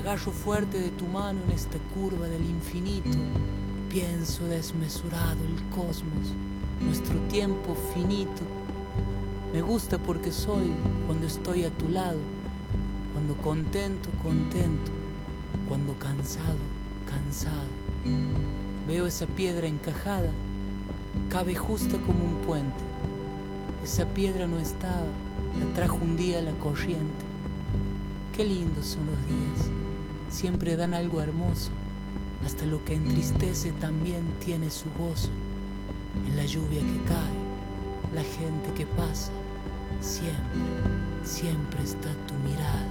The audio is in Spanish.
agarro fuerte de tu mano en esta curva del infinito. Pienso desmesurado el cosmos, nuestro tiempo finito. Me gusta porque soy cuando estoy a tu lado, cuando contento, contento, cuando cansado, cansado. Veo esa piedra encajada, cabe justa como un puente. Esa piedra no estaba, la trajo un día la corriente. Qué lindos son los días, siempre dan algo hermoso. Hasta lo que entristece también tiene su gozo. En la lluvia que cae, la gente que pasa, siempre, siempre está tu mirada.